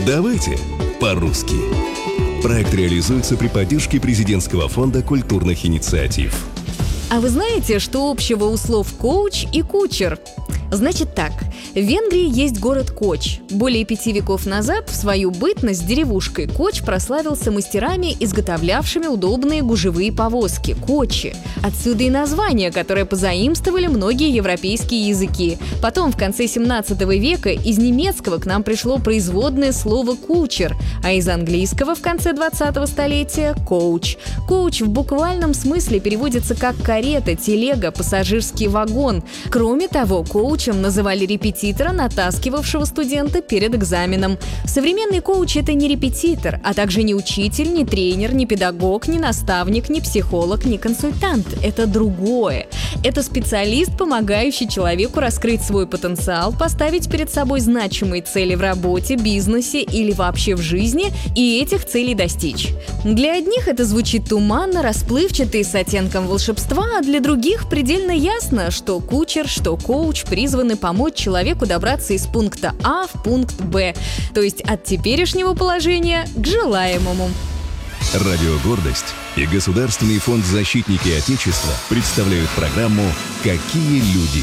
Давайте по-русски. Проект реализуется при поддержке Президентского фонда культурных инициатив. А вы знаете, что общего у слов «коуч» и «кучер»? Значит так, в Венгрии есть город Коч. Более 5 веков назад в свою бытность деревушкой Коч прославился мастерами, изготовлявшими удобные гужевые повозки – кочи. Отсюда и название, которое позаимствовали многие европейские языки. Потом, в конце 17 века, из немецкого к нам пришло производное слово «кучер», а из английского в конце 20-го столетия – «коуч». Коуч в буквальном смысле переводится как карета, телега, пассажирский вагон. Кроме того, коучем называли репетитора, натаскивавшего студента перед экзаменом. Современный коуч – это не репетитор, а также не учитель, не тренер, не педагог, не наставник, не психолог, не консультант. Это другое. Это специалист, помогающий человеку раскрыть свой потенциал, поставить перед собой значимые цели в работе, бизнесе или вообще в жизни и этих целей достичь. Для одних это звучит туманно, расплывчато и с оттенком волшебства, а для других предельно ясно, что кучер, что коуч призваны помочь человеку добраться из пункта А в пункт Б, то есть от теперешнего положения к желаемому. Радио «Гордость» и Государственный фонд «Защитники Отечества» представляют программу «Какие люди?».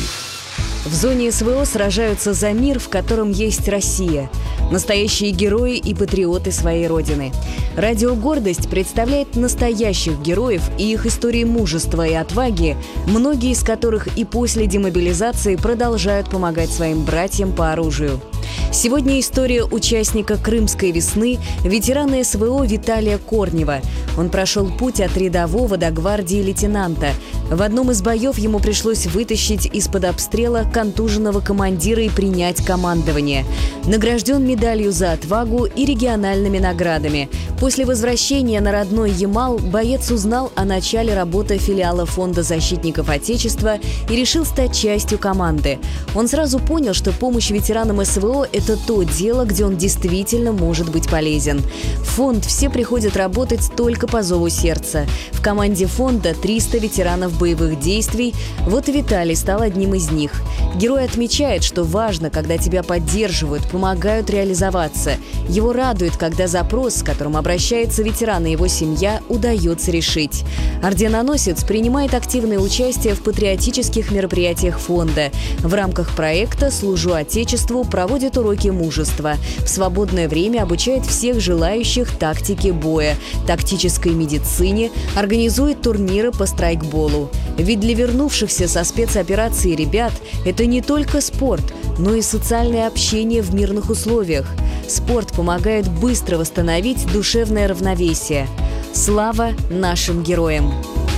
В зоне СВО сражаются за мир, в котором есть Россия. Настоящие герои и патриоты своей родины. Радио «Гордость» представляет настоящих героев и их истории мужества и отваги, многие из которых и после демобилизации продолжают помогать своим братьям по оружию. Сегодня история участника Крымской весны, ветерана СВО Виталия Корнева. Он прошел путь от рядового до гвардии лейтенанта. В одном из боев ему пришлось вытащить из-под обстрела контуженного командира и принять командование. Награжден медалью за отвагу и региональными наградами. После возвращения на родной Ямал боец узнал о начале работы филиала Фонда защитников Отечества и решил стать частью команды. Он сразу понял, что помощь ветеранам СВО – это то дело, где он действительно может быть полезен. В фонд все приходят работать только по зову сердца. В команде фонда 300 ветеранов боевых действий. Вот и Виталий стал одним из них. Герой отмечает, что важно, когда тебя поддерживают, помогают реализоваться. Его радует, когда запрос, с которым обращается ветеран и его семья, удается решить. Орденоносец принимает активное участие в патриотических мероприятиях фонда. В рамках проекта «Служу Отечеству» проводит уроки мужества. В свободное время обучает всех желающих тактике боя, тактической медицине, организует турниры по страйкболу. Ведь для вернувшихся со спецоперации ребят это не только спорт, но и социальное общение в мирных условиях. Спорт помогает быстро восстановить душевное равновесие. Слава нашим героям!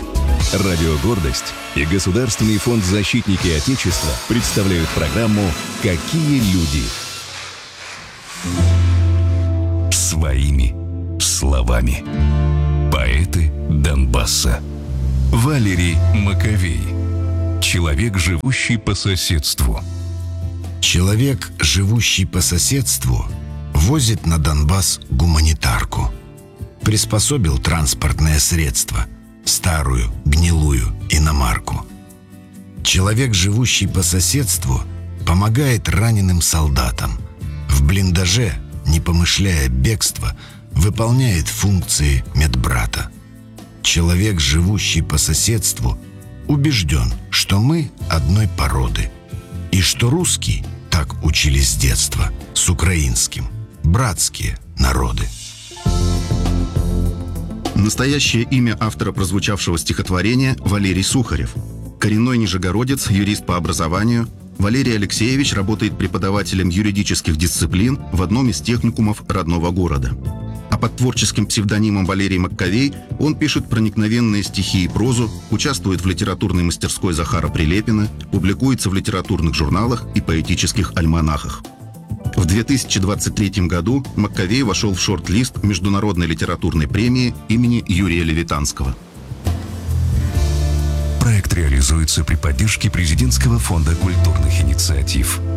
Радио «Гордость» и Государственный фонд «Защитники Отечества» представляют программу «Какие люди?». Своими словами. Поэты Донбасса. Валерий Маковей. Человек, живущий по соседству. Человек, живущий по соседству, возит на Донбасс гуманитарку. Приспособил транспортное средство, старую, гнилую иномарку. Человек, живущий по соседству, помогает раненым солдатам. В блиндаже, не помышляя бегства, выполняет функции медбрата. Человек, живущий по соседству, убежден, что мы одной породы, и что русский, так учились с детства, с украинским, братские народы. Настоящее имя автора прозвучавшего стихотворения – Валерий Сухарев. Коренной нижегородец, юрист по образованию. Валерий Алексеевич работает преподавателем юридических дисциплин в одном из техникумов родного города. А под творческим псевдонимом Валерий Маковей он пишет проникновенные стихи и прозу, участвует в литературной мастерской Захара Прилепина, публикуется в литературных журналах и поэтических альманахах. В 2023 году Маковей вошел в шорт-лист Международной литературной премии имени Юрия Левитанского. Проект реализуется при поддержке Президентского фонда культурных инициатив.